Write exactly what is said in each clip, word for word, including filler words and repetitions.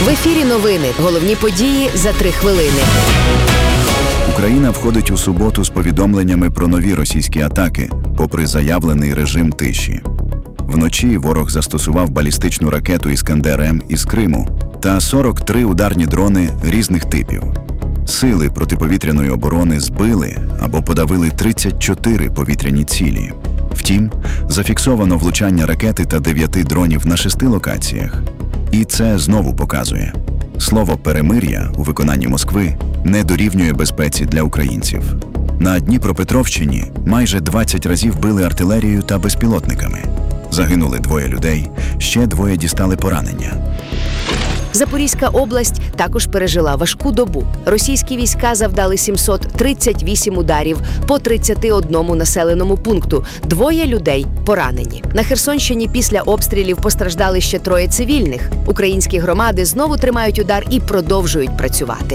В ефірі новини. Головні події за три хвилини. Україна входить у суботу з повідомленнями про нові російські атаки, попри заявлений режим тиші. Вночі ворог застосував балістичну ракету «Іскандер-М» із Криму та сорок три ударні дрони різних типів. Сили протиповітряної оборони збили або подавили тридцять чотири повітряні цілі. Втім, зафіксовано влучання ракети та дев'яти дронів на шести локаціях. І це знову показує – слово «перемир'я» у виконанні Москви не дорівнює безпеці для українців. На Дніпропетровщині майже двадцять разів били артилерією та безпілотниками. Загинули двоє людей, ще двоє дістали поранення. Запорізька область також пережила важку добу. Російські війська завдали сімсот тридцять вісім ударів по тридцяти одному населеному пункту. Двоє людей поранені. На Херсонщині після обстрілів постраждали ще троє цивільних. Українські громади знову тримають удар і продовжують працювати.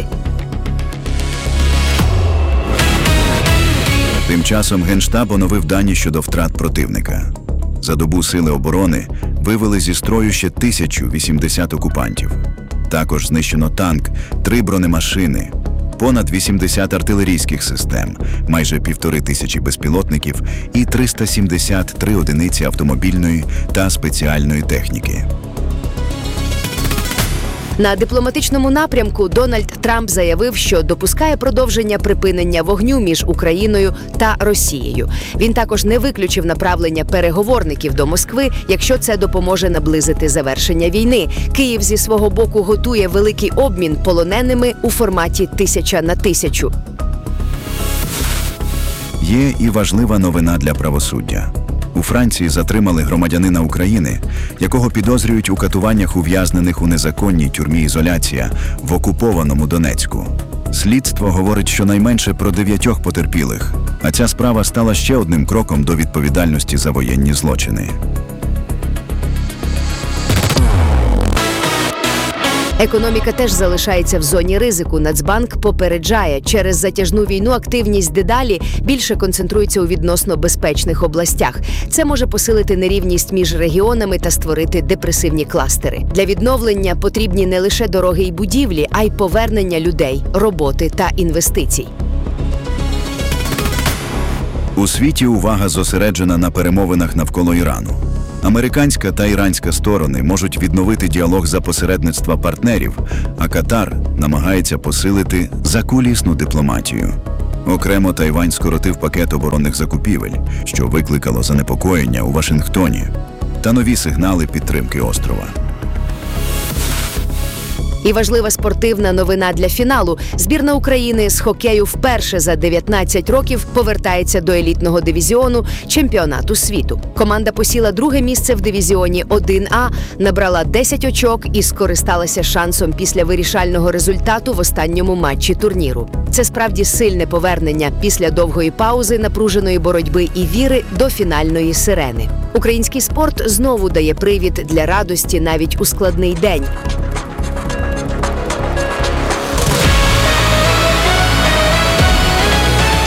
Тим часом Генштаб оновив дані щодо втрат противника. За добу Сили оборони вивели зі строю ще тисячу вісімдесят окупантів. Також знищено танк, три бронемашини, понад вісімдесят артилерійських систем, майже півтори тисячі безпілотників і триста сімдесят три одиниці автомобільної та спеціальної техніки. На дипломатичному напрямку Дональд Трамп заявив, що допускає продовження припинення вогню між Україною та Росією. Він також не виключив направлення переговорників до Москви, якщо це допоможе наблизити завершення війни. Київ зі свого боку готує великий обмін полоненими у форматі тисяча на тисячу. Є і важлива новина для правосуддя. У Франції затримали громадянина України, якого підозрюють у катуваннях ув'язнених у незаконній тюрмі «Ізоляція» в окупованому Донецьку. Слідство говорить щонайменше про дев'ятьох потерпілих, а ця справа стала ще одним кроком до відповідальності за воєнні злочини. Економіка теж залишається в зоні ризику. Нацбанк попереджає, через затяжну війну активність дедалі більше концентрується у відносно безпечних областях. Це може посилити нерівність між регіонами та створити депресивні кластери. Для відновлення потрібні не лише дороги і будівлі, а й повернення людей, роботи та інвестицій. У світі увага зосереджена на перемовинах навколо Ірану. Американська та іранська сторони можуть відновити діалог за посередництва партнерів, а Катар намагається посилити закулісну дипломатію. Окремо Тайвань скоротив пакет оборонних закупівель, що викликало занепокоєння у Вашингтоні, та нові сигнали підтримки острова. І важлива спортивна новина для фіналу. Збірна України з хокею вперше за дев'ятнадцять років повертається до елітного дивізіону чемпіонату світу. Команда посіла друге місце в дивізіоні один А, набрала десять очок і скористалася шансом після вирішального результату в останньому матчі турніру. Це справді сильне повернення після довгої паузи, напруженої боротьби і віри до фінальної сирени. Український спорт знову дає привід для радості навіть у складний день.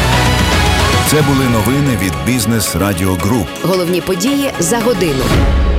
Це були новини від Бізнес Радіо Груп. Головні події за годину.